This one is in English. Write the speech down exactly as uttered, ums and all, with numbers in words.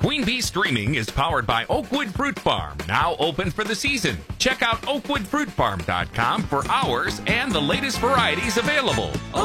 Queen Bee Streaming is powered by Oakwood Fruit Farm, now open for the season. Check out oakwood fruit farm dot com for hours and the latest varieties available.